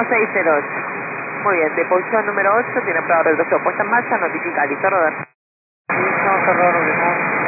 1608. Muy bien, de posición número 8, tiene prueba de retroceso puesta en marcha, notifica, listo, Robert. Listo, Ferraro,